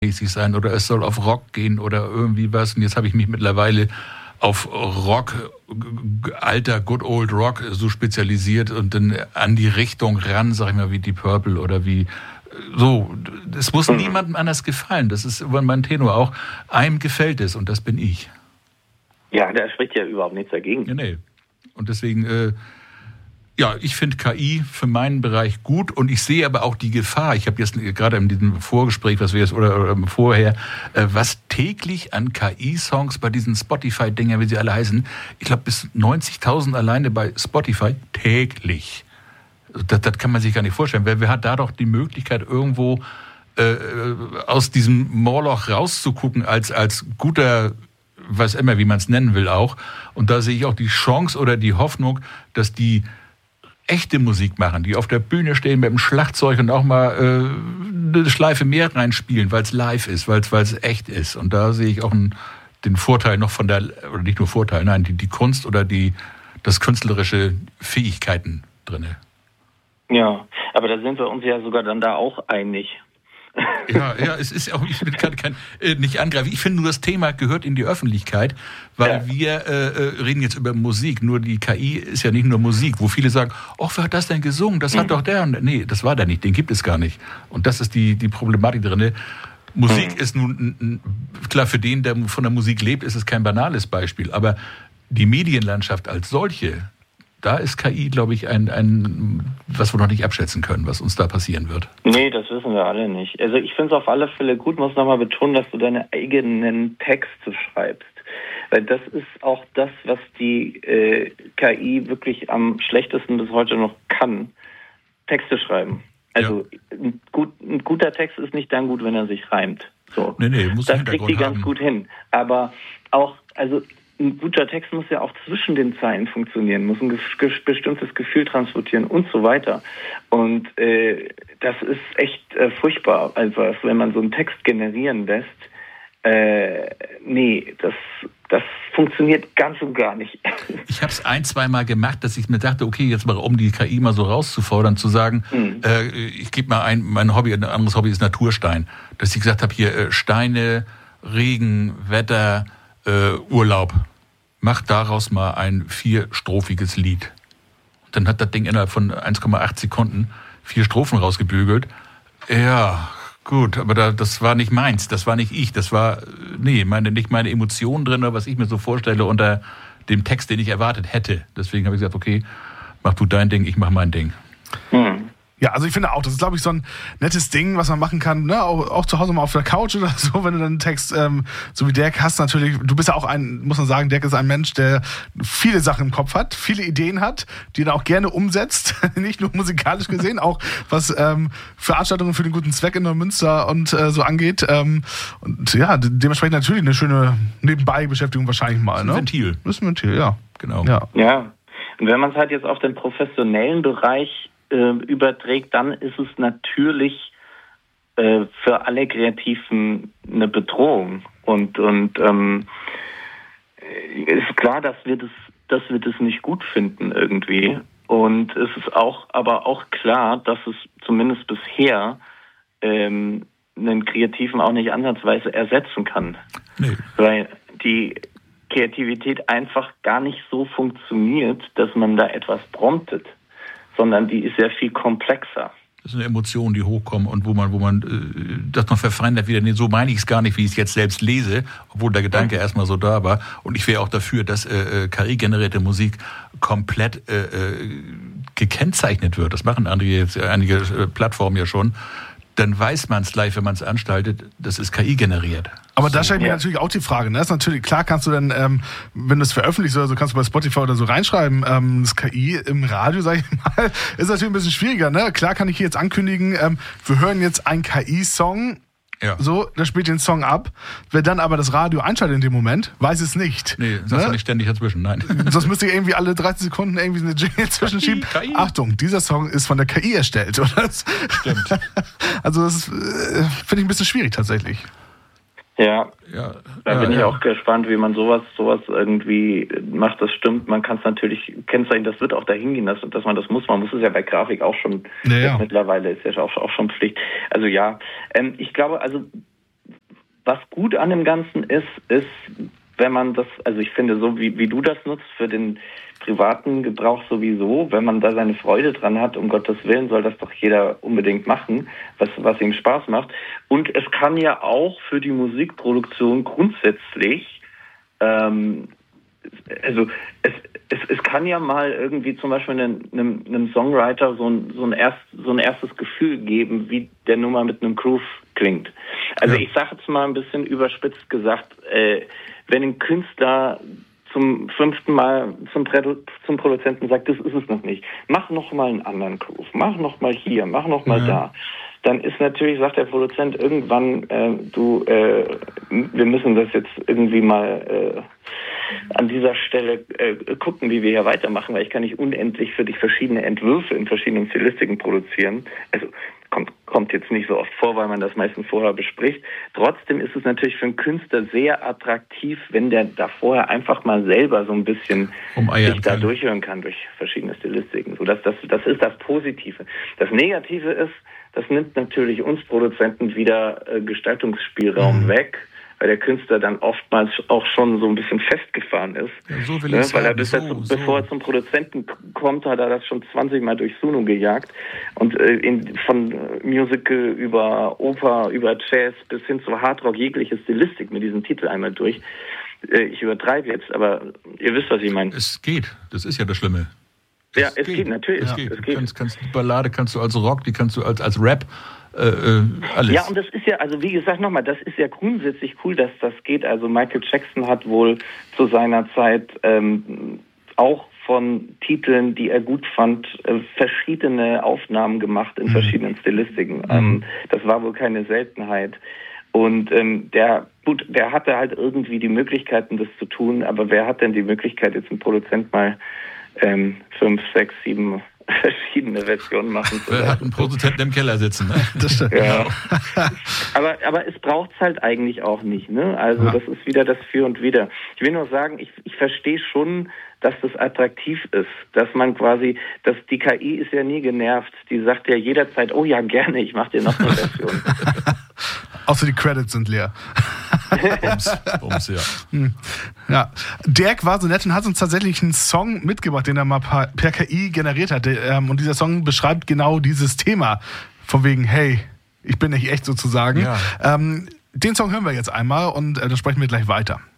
mäßig sein oder es soll auf Rock gehen oder irgendwie was. Und jetzt habe ich mich mittlerweile auf Rock, alter Good Old Rock so spezialisiert und dann an die Richtung ran, sag ich mal, wie Deep Purple oder wie so. Es muss niemandem anders gefallen. Das ist über mein Tenor auch. Einem gefällt es und das bin ich. Ja, da spricht ja überhaupt nichts dagegen. Ja, nee. Und deswegen, ja, ich finde KI für meinen Bereich gut und ich sehe aber auch die Gefahr. Ich habe jetzt gerade in diesem Vorgespräch, was wir jetzt oder vorher, was täglich an KI-Songs bei diesen Spotify-Dinger, wie sie alle heißen, ich glaube bis 90.000 alleine bei Spotify täglich. Das kann man sich gar nicht vorstellen. Wer hat da doch die Möglichkeit, irgendwo aus diesem Moloch rauszugucken als guter, was immer, wie man es nennen will auch. Und da sehe ich auch die Chance oder die Hoffnung, dass die echte Musik machen, die auf der Bühne stehen mit dem Schlagzeug und auch mal eine Schleife mehr reinspielen, weil es live ist, weil es echt ist. Und da sehe ich auch den Vorteil noch von der, oder nicht nur Vorteil, nein, die Kunst oder das künstlerische Fähigkeiten drinne. Ja, aber da sind wir uns ja sogar dann da auch einig. Ja, es ist auch, ich will nicht angreifen. Ich finde nur, das Thema gehört in die Öffentlichkeit, weil wir reden jetzt über Musik. Nur die KI ist ja nicht nur Musik, wo viele sagen, wer hat das denn gesungen? Das hat doch der. Nee, das war der nicht, den gibt es gar nicht. Und das ist die Problematik drin. Musik ist nun, klar, für den, der von der Musik lebt, ist es kein banales Beispiel. Aber die Medienlandschaft als solche, da ist KI, glaube ich, ein was wir noch nicht abschätzen können, was uns da passieren wird. Nee, das wissen wir alle nicht. Also ich finde es auf alle Fälle gut, muss nochmal betonen, dass du deine eigenen Texte schreibst. Weil das ist auch das, was die KI wirklich am schlechtesten bis heute noch kann. Texte schreiben. Also ein guter Text ist nicht dann gut, wenn er sich reimt. So. Nee, muss das kriegt die ganz gut hin. Aber auch, also ein guter Text muss ja auch zwischen den Zeilen funktionieren, muss ein bestimmtes Gefühl transportieren und so weiter. Und das ist echt furchtbar, also wenn man so einen Text generieren lässt. Nee, das funktioniert ganz und gar nicht. Ich habe es 1-2 Mal gemacht, dass ich mir dachte, okay, jetzt mal um die KI mal so rauszufordern, zu sagen, ich gebe mal mein Hobby, ein anderes Hobby ist Naturstein, dass ich gesagt habe, hier Steine, Regen, Wetter, Urlaub. Mach daraus mal ein 4-strophiges Lied. Und dann hat das Ding innerhalb von 1,8 Sekunden 4 Strophen rausgebügelt. Ja, gut, aber das war nicht meins, das war nicht ich, das war, nicht meine Emotionen drin, oder was ich mir so vorstelle unter dem Text, den ich erwartet hätte. Deswegen habe ich gesagt, okay, mach du dein Ding, ich mach mein Ding. Ja, also ich finde auch, das ist, glaube ich, so ein nettes Ding, was man machen kann, ne? Auch zu Hause mal auf der Couch oder so, wenn du dann einen Text, so wie Dirk hast, natürlich, du bist ja auch muss man sagen, Dirk ist ein Mensch, der viele Sachen im Kopf hat, viele Ideen hat, die er auch gerne umsetzt, nicht nur musikalisch gesehen, auch was Veranstaltungen für den guten Zweck in Neumünster und so angeht. Und ja, dementsprechend natürlich eine schöne Nebenbei-Beschäftigung wahrscheinlich mal. Ne? Ventil. Das ist ein Ventil, ja. Genau. Ja, und wenn man es halt jetzt auf den professionellen Bereich überträgt, dann ist es natürlich für alle Kreativen eine Bedrohung. Und ist klar, dass wir das nicht gut finden irgendwie. Und es ist aber auch klar, dass es zumindest bisher einen Kreativen auch nicht ansatzweise ersetzen kann. Nee. Weil die Kreativität einfach gar nicht so funktioniert, dass man da etwas promptet, sondern die ist sehr viel komplexer. Das sind Emotionen, die hochkommen und wo man das noch verfeinert wieder. Nee, so meine ich es gar nicht, wie ich es jetzt selbst lese, obwohl der Gedanke erstmal so da war. Und ich wäre auch dafür, dass KI-generierte Musik komplett gekennzeichnet wird. Das machen einige Plattformen ja schon. Dann weiß man es gleich, wenn man es anstaltet, das ist KI generiert. Aber da stellt mir natürlich auch die Frage, ne? Das ist natürlich, klar kannst du dann, wenn du es veröffentlichst oder so, kannst du bei Spotify oder so reinschreiben, das KI im Radio, sag ich mal, ist natürlich ein bisschen schwieriger, ne? Klar kann ich hier jetzt ankündigen, wir hören jetzt einen KI-Song, so, der spielt den Song ab. Wer dann aber das Radio einschaltet in dem Moment, weiß es nicht. Nee, das ist nicht ständig dazwischen, nein. Sonst müsst ihr irgendwie alle 30 Sekunden irgendwie eine Jingle zwischenschieben. KI. Achtung, dieser Song ist von der KI erstellt, oder? Stimmt. Also das finde ich ein bisschen schwierig tatsächlich. Ja, da bin ich auch gespannt, wie man sowas irgendwie macht. Das stimmt, man kann es natürlich kennzeichnen, das wird auch dahin gehen, dass man das muss. Man muss es ja bei Grafik auch schon, mittlerweile ist ja auch schon Pflicht. Also ja, ich glaube, also was gut an dem Ganzen ist, wenn man das, also ich finde, so wie du das nutzt für den privaten Gebrauch sowieso, wenn man da seine Freude dran hat, um Gottes Willen, soll das doch jeder unbedingt machen, was ihm Spaß macht. Und es kann ja auch für die Musikproduktion grundsätzlich, also es kann ja mal irgendwie zum Beispiel einem Songwriter so ein erstes Gefühl geben, wie der Nummer mit einem Groove klingt. Also ich sage jetzt mal ein bisschen überspitzt gesagt, wenn ein Künstler zum 5. Mal zum Produzenten sagt, das ist es noch nicht, mach noch mal einen anderen Groove, mach noch mal hier, mach noch mal da. Dann ist natürlich, sagt der Produzent irgendwann, wir müssen das jetzt irgendwie mal an dieser Stelle gucken, wie wir hier weitermachen, weil ich kann nicht unendlich für dich verschiedene Entwürfe in verschiedenen Stilistiken produzieren. Also kommt jetzt nicht so oft vor, weil man das meistens vorher bespricht. Trotzdem ist es natürlich für einen Künstler sehr attraktiv, wenn der da vorher einfach mal selber so ein bisschen sich da durchhören kann durch verschiedene Stilistiken. So, das ist das Positive. Das Negative ist, das nimmt natürlich uns Produzenten wieder Gestaltungsspielraum weg, weil der Künstler dann oftmals auch schon so ein bisschen festgefahren ist. Ja, so will ich weil er bevor er zum Produzenten kommt, hat er das schon 20 Mal durch Suno gejagt. Und von Musical über Oper, über Jazz bis hin zu Hardrock, jegliche Stilistik mit diesem Titel einmal durch. Ich übertreibe jetzt, aber ihr wisst, was ich meine. Es geht, das ist ja das Schlimme. Es geht natürlich. Es geht. Die Ballade kannst du als Rock, die kannst du als Rap, alles. Ja, und das ist ja, also wie gesagt nochmal, das ist ja grundsätzlich cool, dass das geht. Also Michael Jackson hat wohl zu seiner Zeit auch von Titeln, die er gut fand, verschiedene Aufnahmen gemacht in verschiedenen Stilistiken. Das war wohl keine Seltenheit. Und der hatte halt irgendwie die Möglichkeiten, das zu tun, aber wer hat denn die Möglichkeit, jetzt ein Produzent mal 5, 6, 7 verschiedene Versionen machen zu lassen? Wer hat einen Produzenten im Keller sitzen, ne? Das stimmt. Ja. aber es braucht's halt eigentlich auch nicht, ne? Also das ist wieder das Für und Wider. Ich will nur sagen, ich verstehe schon, dass das attraktiv ist, dass man quasi, dass die KI ist ja nie genervt, die sagt ja jederzeit, oh ja, gerne, ich mache dir noch eine Version. Außer die Credits sind leer. Bums, ja. Ja. Dirk war so nett und hat uns tatsächlich einen Song mitgebracht, den er mal per KI generiert hat. Und dieser Song beschreibt genau dieses Thema. Von wegen, hey, ich bin nicht echt sozusagen. Ja. Den Song hören wir jetzt einmal und dann sprechen wir gleich weiter.